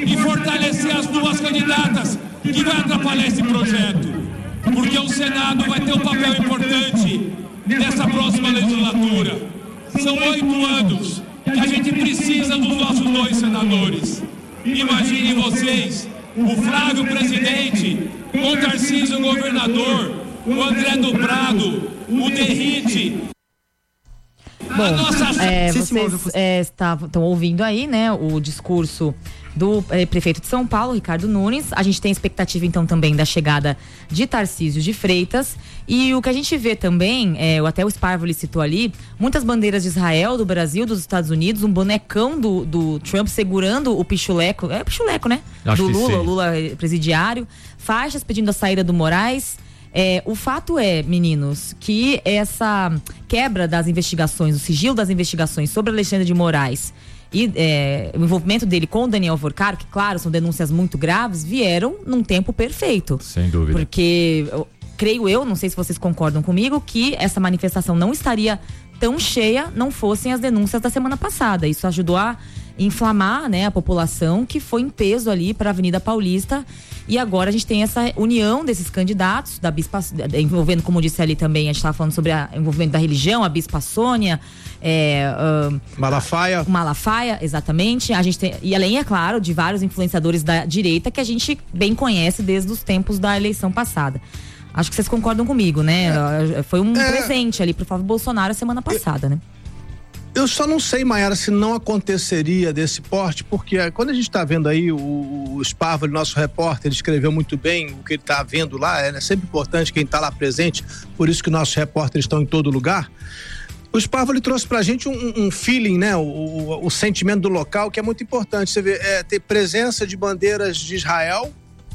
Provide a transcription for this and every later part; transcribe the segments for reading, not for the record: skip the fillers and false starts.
e fortalecer as duas candidatas que vai atrapalhar esse projeto, porque o Senado vai ter um papel importante nessa próxima legislatura. São 8 anos que a gente precisa dos nossos 2 senadores. Imaginem vocês, o Flávio presidente, o Tarcísio governador, o André do Prado, o Derrite. Bom, vocês estão ouvindo aí, né, o discurso do prefeito de São Paulo, Ricardo Nunes. A gente tem expectativa então também da chegada de Tarcísio de Freitas, e o que a gente vê também, até o Sparvoli citou ali, muitas bandeiras de Israel, do Brasil, dos Estados Unidos, um bonecão do Trump segurando o pichuleco, o pichuleco, né? Acho do Lula, Lula presidiário, faixas pedindo a saída do Moraes. O fato é, meninos, que essa quebra das investigações, o sigilo das investigações sobre Alexandre de Moraes e o envolvimento dele com o Daniel Vorcaro, que claro, são denúncias muito graves, vieram num tempo perfeito. Sem dúvida. Porque, creio eu, não sei se vocês concordam comigo, que essa manifestação não estaria tão cheia não fossem as denúncias da semana passada. Isso ajudou a inflamar, né, a população que foi em peso ali para a Avenida Paulista. E agora a gente tem essa união desses candidatos, da Bispa, envolvendo, como disse ali também, a gente estava falando sobre o envolvimento da religião, a Bispa Sônia, Malafaia, exatamente. A gente tem, e além, é claro, de vários influenciadores da direita que a gente bem conhece desde os tempos da eleição passada. Acho que vocês concordam comigo, né? Foi um presente ali pro Flávio Bolsonaro a semana passada, né? Eu só não sei, Maiara, se não aconteceria desse porte, porque quando a gente está vendo aí o Sparvoli, nosso repórter, ele escreveu muito bem o que ele está vendo lá, é sempre importante quem está lá presente, por isso que nossos repórteres estão em todo lugar. O Sparvoli trouxe pra gente um feeling, né? O sentimento do local, que é muito importante. Você vê, ter presença de bandeiras de Israel,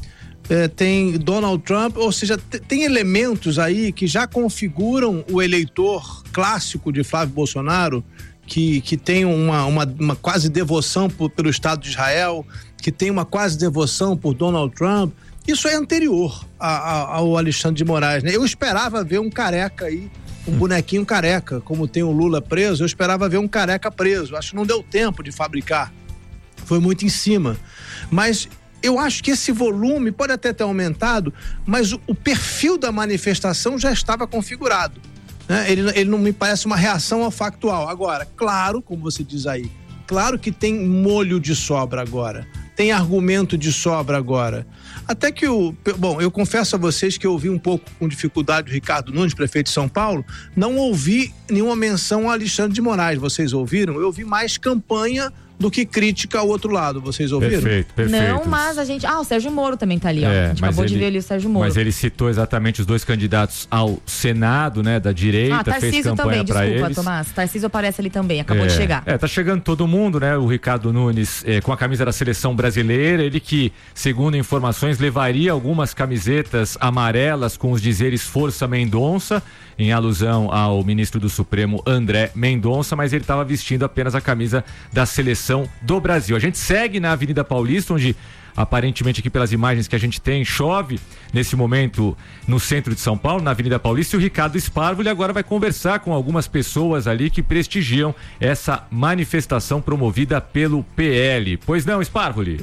tem Donald Trump, ou seja, tem elementos aí que já configuram o eleitor clássico de Flávio Bolsonaro, que tem uma quase devoção pelo Estado de Israel, que tem uma quase devoção por Donald Trump. Isso é anterior ao Alexandre de Moraes, né? Eu esperava ver um careca aí, um bonequinho careca, como tem o Lula preso, eu esperava ver um careca preso. Acho que não deu tempo de fabricar. Foi muito em cima. Mas eu acho que esse volume pode até ter aumentado, mas o perfil da manifestação já estava configurado, né? Ele não me parece uma reação ao factual. Agora, claro, como você diz aí, claro que tem molho de sobra agora, tem argumento de sobra agora. Até que eu confesso a vocês que eu ouvi um pouco com dificuldade o Ricardo Nunes, prefeito de São Paulo, não ouvi nenhuma menção ao Alexandre de Moraes. Vocês ouviram? Eu ouvi mais campanha do que crítica ao outro lado. Vocês ouviram? Perfeito. Não, mas a gente... o Sérgio Moro também tá ali, ó. A gente acabou de ver ali o Sérgio Moro. Mas ele citou exatamente os 2 candidatos ao Senado, né, da direita, fez campanha para eles. Desculpa, Tomás. Tarcísio aparece ali também, acabou de chegar. Tá chegando todo mundo, né? O Ricardo Nunes com a camisa da seleção brasileira, ele que, segundo informações, levaria algumas camisetas amarelas com os dizeres Força Mendonça, em alusão ao ministro do Supremo André Mendonça, mas ele estava vestindo apenas a camisa da seleção do Brasil. A gente segue na Avenida Paulista, onde aparentemente aqui pelas imagens que a gente tem, chove nesse momento no centro de São Paulo, na Avenida Paulista, e o Ricardo Sparvoli agora vai conversar com algumas pessoas ali que prestigiam essa manifestação promovida pelo PL. Pois não, Sparvoli?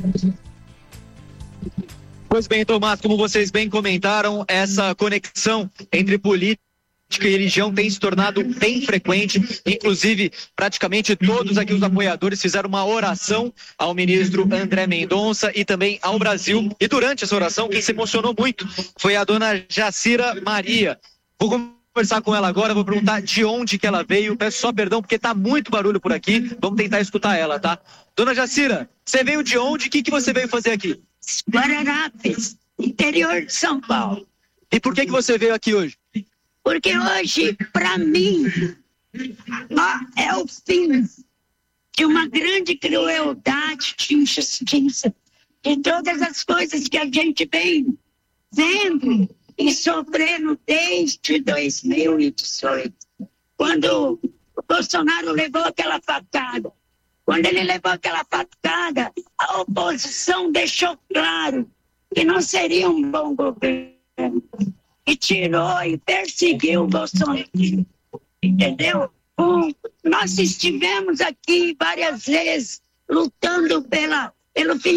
Pois bem, Tomás, como vocês bem comentaram, essa conexão entre política e religião tem se tornado bem frequente. Inclusive, praticamente todos aqui os apoiadores fizeram uma oração ao ministro André Mendonça e também ao Brasil. E durante essa oração, quem se emocionou muito foi a dona Jacira Maria. Vou conversar com ela agora, vou perguntar de onde que ela veio. Peço só perdão porque tá muito barulho por aqui. Vamos tentar escutar ela, tá? Dona Jacira, você veio de onde? O que você veio fazer aqui? Guararapes, interior de São Paulo. E por que você veio aqui hoje? Porque hoje, para mim, é o fim de uma grande crueldade, de injustiça, de todas as coisas que a gente vem vendo e sofrendo desde 2018, quando o Bolsonaro levou aquela facada. Quando ele levou aquela facada, a oposição deixou claro que não seria um bom governo. E tirou e perseguiu o Bolsonaro, entendeu? Nós estivemos aqui várias vezes lutando pelo fim